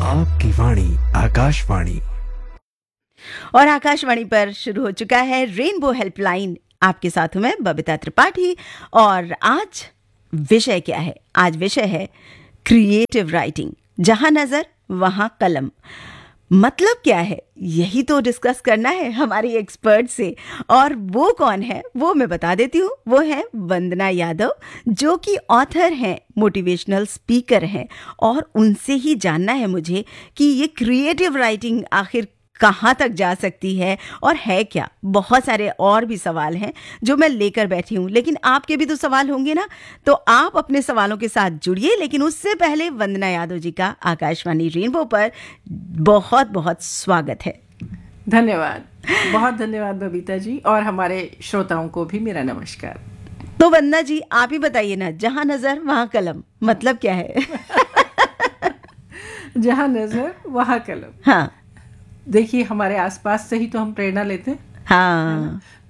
आपकी वाणी आकाशवाणी। और आकाशवाणी पर शुरू हो चुका है रेनबो हेल्पलाइन। आपके साथ हूं मैं बबीता त्रिपाठी। और आज विषय क्या है? आज विषय है क्रिएटिव राइटिंग। जहां नजर वहां कलम। मतलब क्या है, यही तो डिस्कस करना है हमारी एक्सपर्ट से। और वो कौन है वो मैं बता देती हूँ। वो है वंदना यादव, जो कि ऑथर हैं, मोटिवेशनल स्पीकर हैं। और उनसे ही जानना है मुझे कि ये क्रिएटिव राइटिंग आखिर कहाँ तक जा सकती है और है क्या। बहुत सारे और भी सवाल हैं जो मैं लेकर बैठी हूँ, लेकिन आपके भी तो सवाल होंगे ना। तो आप अपने सवालों के साथ जुड़िए, लेकिन उससे पहले वंदना यादव जी का आकाशवाणी रेनबो पर बहुत बहुत स्वागत है। धन्यवाद, बहुत धन्यवाद बबीता जी, और हमारे श्रोताओं को भी मेरा नमस्कार। तो वंदना जी, आप ही बताइए ना, जहां नजर वहां कलम मतलब क्या है? जहां नजर वहां कलम। हाँ, देखिए, हमारे आसपास से ही तो हम प्रेरणा लेते हैं। हाँ,